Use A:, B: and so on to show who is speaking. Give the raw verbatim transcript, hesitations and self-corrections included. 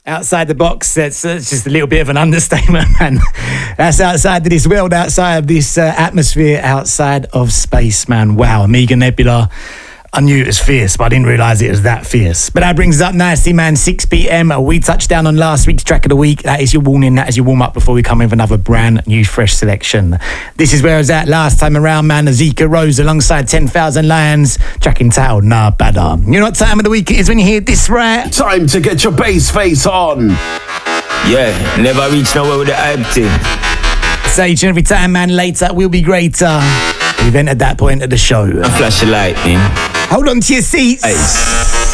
A: Outside the box, that's, that's just a little bit of an understatement, man. That's outside of this world, outside of this uh, atmosphere, outside of space, man. Wow, Amiga Nebula. I knew it was fierce, but I didn't realise it was that fierce. But that brings us up nicely, man. six p.m. We touched down on last week's track of the week. That is your warning. That is your warm-up before we come in with another brand new, fresh selection. This is where I was at last time around, man. Zika Rose alongside ten thousand Lions. Track entitled Nah Bada. You know what time of the week it is when you hear this, right?
B: Time to get your bass face on.
C: Yeah, never reach nowhere with the hype thing.
A: So each and every time, man, later will be greater. We've entered that point of the show.
C: A flash of lightning.
A: Hold on to your seats.
C: Ice.